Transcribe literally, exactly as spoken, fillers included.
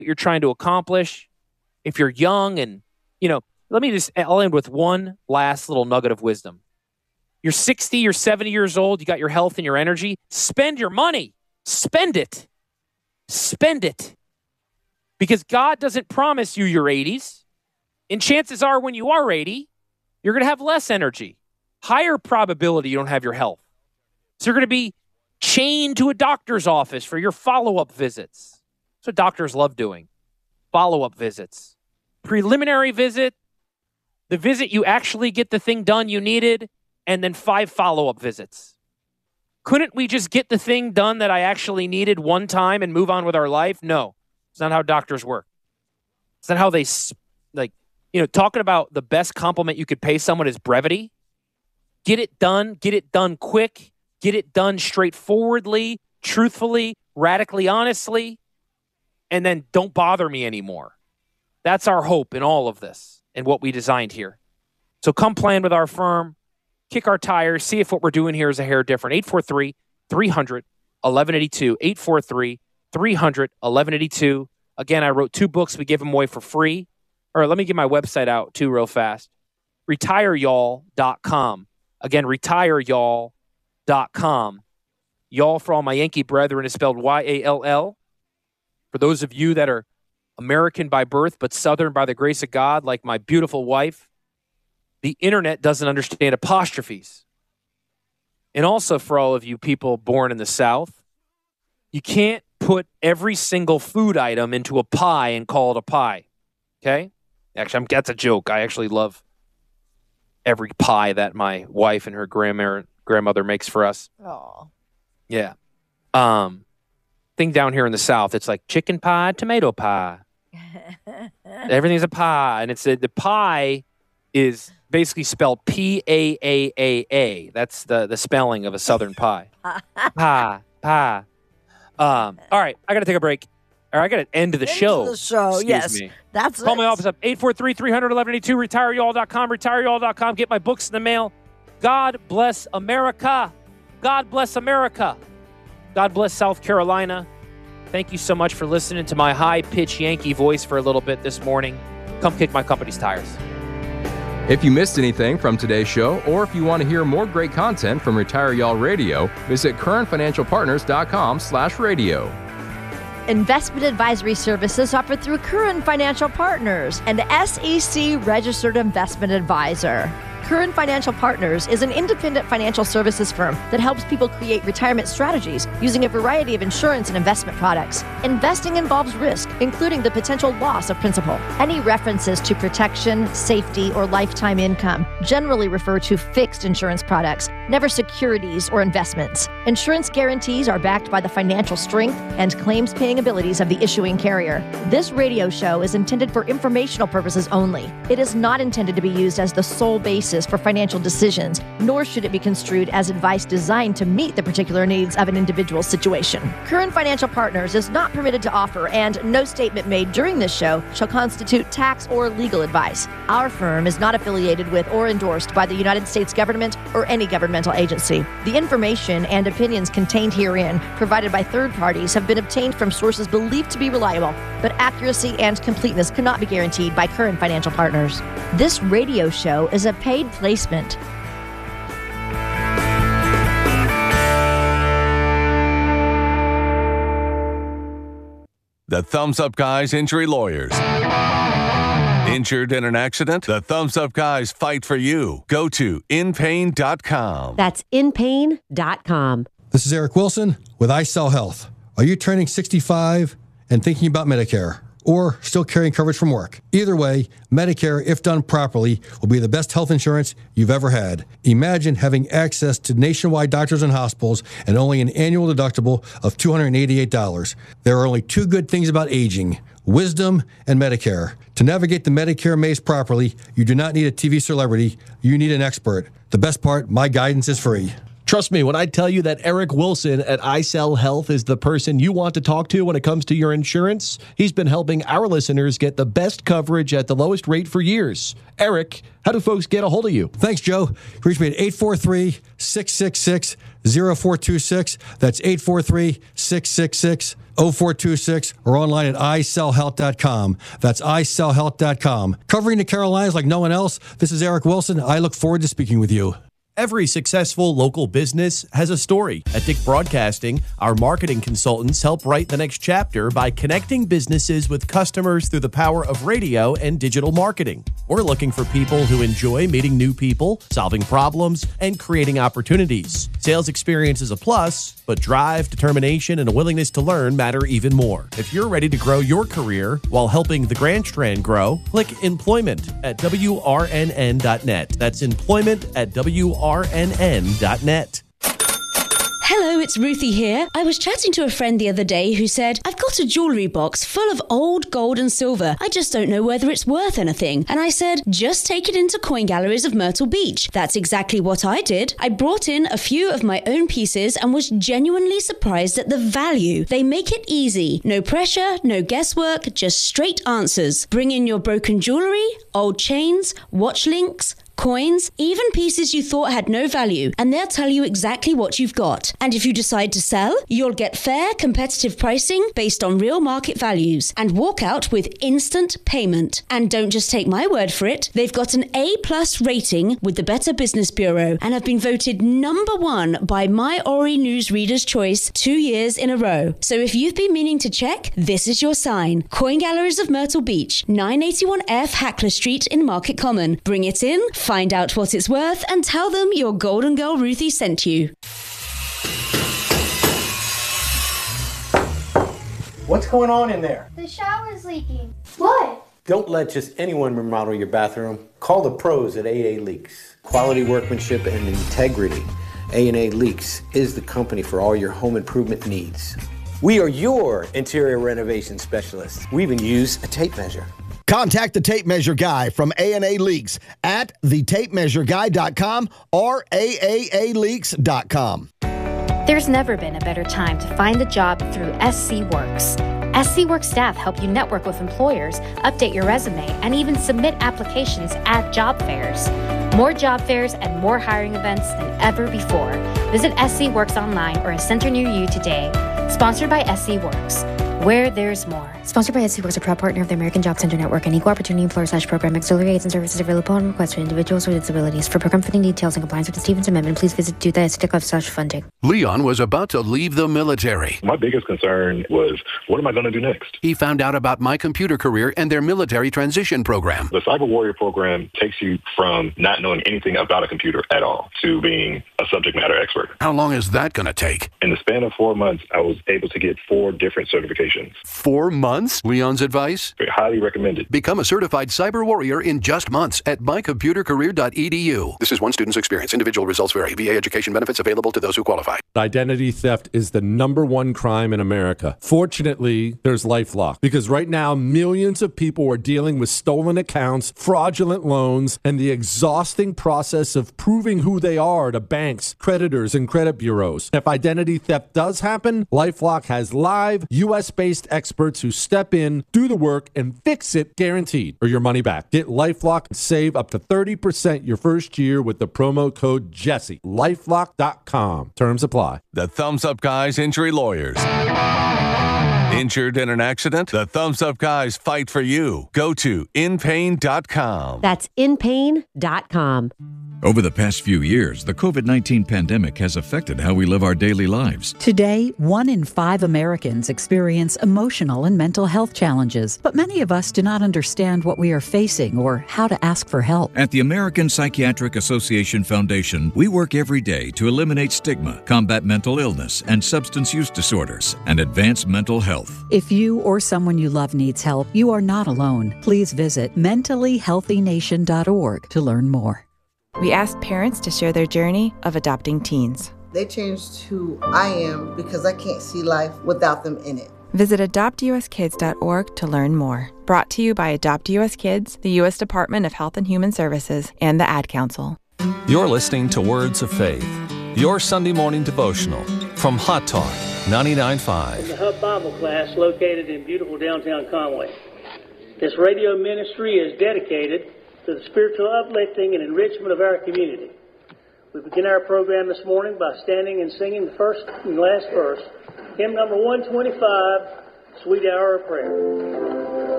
you're trying to accomplish, if you're young and, you know, let me just, I'll end with one last little nugget of wisdom. You're sixty, you're seventy years old, you got your health and your energy. Spend your money. Spend it. Spend it. Because God doesn't promise you your eighties. And chances are when you are eighty, you're going to have less energy. Higher probability you don't have your health. So you're going to be chained to a doctor's office for your follow-up visits. That's what doctors love doing. Follow-up visits. Preliminary visit, the visit you actually get the thing done you needed, and then five follow-up visits. Couldn't we just get the thing done that I actually needed one time and move on with our life? No. It's not how doctors work. It's not how they, like, you know, talking about the best compliment you could pay someone is brevity. Get it done. Get it done quick. Get it done straightforwardly, truthfully, radically honestly, and then don't bother me anymore. That's our hope in all of this and what we designed here. So come plan with our firm, kick our tires, see if what we're doing here is a hair different. eight four three, three hundred, eleven eighty-two. eight four three, three hundred, eleven eighty-two. Again, I wrote two books. We give them away for free. Or let me get my website out too real fast. retire y'all dot com. Again, retire y'all dot com. Y'all, for all my Yankee brethren, is spelled Y A L L. For those of you that are American by birth but Southern by the grace of God, like my beautiful wife, the internet doesn't understand apostrophes. And also for all of you people born in the South, you can't put every single food item into a pie and call it a pie. Okay? Actually, I'm, that's a joke. I actually love every pie that my wife and her grandmother grandmother makes for us. Oh. Yeah. Um, thing down here in the South, it's like chicken pie, tomato pie. Everything's a pie, and it's a, the pie is basically spelled P A A A A. That's the the spelling of a Southern pie. Pie, pie. Um, all right, I got to take a break. Or I got to end the End show. the show, Excuse yes. me. That's Call it. my office up, eight four three, three hundred, eleven eighty-two, retire y'all dot com, retire y'all dot com. Get my books in the mail. God bless America. God bless America. God bless South Carolina. Thank you so much for listening to my high-pitched Yankee voice for a little bit this morning. Come kick my company's tires. If you missed anything from today's show, or if you want to hear more great content from Retire Y'all Radio, visit current financial partners dot com slash radio. Investment advisory services offered through Current Financial Partners, an S E C-registered investment advisor. Current Financial Partners is an independent financial services firm that helps people create retirement strategies using a variety of insurance and investment products. Investing involves risk, including the potential loss of principal. Any references to protection, safety, or lifetime income generally refer to fixed insurance products, never securities or investments. Insurance guarantees are backed by the financial strength and claims-paying abilities of the issuing carrier. This radio show is intended for informational purposes only. It is not intended to be used as the sole basis for financial decisions, nor should it be construed as advice designed to meet the particular needs of an individual's situation. Current Financial Partners is not permitted to offer, and no statement made during this show shall constitute tax or legal advice. Our firm is not affiliated with or endorsed by the United States government or any governmental agency. The information and opinions contained herein, provided by third parties, have been obtained from sources believed to be reliable, but accuracy and completeness cannot be guaranteed by Current Financial Partners. This radio show is a paid placement. The Thumbs Up Guys Injury Lawyers. Injured in an accident? The Thumbs Up Guys fight for you. Go to in pain dot com. That's in pain dot com. This is Eric Wilson with iCell Health. Are you turning sixty-five and thinking about Medicare? Or still carrying coverage from work? Either way, Medicare, if done properly, will be the best health insurance you've ever had. Imagine having access to nationwide doctors and hospitals and only an annual deductible of two hundred eighty-eight dollars. There are only two good things about aging: wisdom and Medicare. To navigate the Medicare maze properly, you do not need a T V celebrity. You need an expert. The best part, my guidance is free. Trust me when I tell you that Eric Wilson at iSell Health is the person you want to talk to when it comes to your insurance. He's been helping our listeners get the best coverage at the lowest rate for years. Eric, how do folks get a hold of you? Thanks, Joe. Reach me at eight four three, six six six, zero four two six. That's eight four three, six six six, zero four two six or online at i sell health dot com. That's i sell health dot com. Covering the Carolinas like no one else, this is Eric Wilson. I look forward to speaking with you. Every successful local business has a story. At Dick Broadcasting, our marketing consultants help write the next chapter by connecting businesses with customers through the power of radio and digital marketing. We're looking for people who enjoy meeting new people, solving problems, and creating opportunities. Sales experience is a plus, but drive, determination, and a willingness to learn matter even more. If you're ready to grow your career while helping the Grand Strand grow, click employment at W R N N dot net. That's employment at W R N N dot net. Hello, it's Ruthie here. I was chatting to a friend the other day who said, I've got a jewellery box full of old gold and silver. I just don't know whether it's worth anything. And I said, just take it into Coin Galleries of Myrtle Beach. That's exactly what I did. I brought in a few of my own pieces and was genuinely surprised at the value. They make it easy. No pressure, no guesswork, just straight answers. Bring in your broken jewellery, old chains, watch links, coins, even pieces you thought had no value, and they'll tell you exactly what you've got. And if you decide to sell, you'll get fair, competitive pricing based on real market values and walk out with instant payment. And don't just take my word for it. They've got an A plus rating with the Better Business Bureau and have been voted number one by My Ori News Reader's Choice two years in a row. So if you've been meaning to check, this is your sign. Coin Galleries of Myrtle Beach, nine eighty-one F Hackler Street in Market Common. Bring it in, find out what it's worth, and tell them your Golden Girl Ruthie sent you. What's going on in there? The shower's leaking. What? Don't let just anyone remodel your bathroom. Call the pros at A A Leaks. Quality workmanship and integrity. A and A Leaks is the company for all your home improvement needs. We are your interior renovation specialists. We even use a tape measure. Contact the Tape Measure Guy from A and A Leaks at the tape measure guy dot com or A A A leaks dot com. There's never been a better time to find a job through S C Works. S C Works staff help you network with employers, update your resume, and even submit applications at job fairs. More job fairs and more hiring events than ever before. Visit S C Works online or a center near you today. Sponsored by S C Works, where there's more. Sponsored by S C Works, a proud partner of the American Job Center Network, an equal opportunity employer slash program. Auxiliary aids and services available on request for individuals with disabilities. For program funding details and compliance with the Stevens Amendment, please visit do the stick of slash funding. Leon was about to leave the military. My biggest concern was, what am I going to do next? He found out about My Computer Career and their military transition program. The Cyber Warrior program takes you from not knowing anything about a computer at all to being a subject matter expert. How long is that going to take? In the span of four months, I was able to get four different certifications. Four months? Leon's advice? Highly recommended. Become a certified cyber warrior in just months at my computer career dot e d u. This is one student's experience. Individual results vary. V A education benefits available to those who qualify. Identity theft is the number one crime in America. Fortunately, there's LifeLock, because right now millions of people are dealing with stolen accounts, fraudulent loans, and the exhausting process of proving who they are to banks, creditors, and credit bureaus. If identity theft does happen, LifeLock has live U S-based experts who step in, do the work, and fix it guaranteed, or your money back. Get LifeLock and save up to thirty percent your first year with the promo code Jesse. lifelock dot com. Terms apply. The Thumbs Up Guys Injury Lawyers. Injured in an accident? The Thumbs Up Guys fight for you. Go to in pain dot com. That's in pain dot com. Over the past few years, the covid nineteen pandemic has affected how we live our daily lives. Today, one in five Americans experience emotional and mental health challenges, but many of us do not understand what we are facing or how to ask for help. At the American Psychiatric Association Foundation, we work every day to eliminate stigma, combat mental illness and substance use disorders, and advance mental health. If you or someone you love needs help, you are not alone. Please visit mentally healthy nation dot org to learn more. We asked parents to share their journey of adopting teens. They changed who I am because I can't see life without them in it. Visit adopt u s kids dot org to learn more. Brought to you by Adopt U S Kids, the U S Department of Health and Human Services, and the Ad Council. You're listening to Words of Faith. your Sunday morning devotional from Hot Talk ninety-nine point five. The Hub Bible class located in beautiful downtown Conway. This radio ministry is dedicated to the spiritual uplifting and enrichment of our community. We begin our program this morning by standing and singing the first and last verse, hymn number one twenty-five, Sweet Hour of Prayer.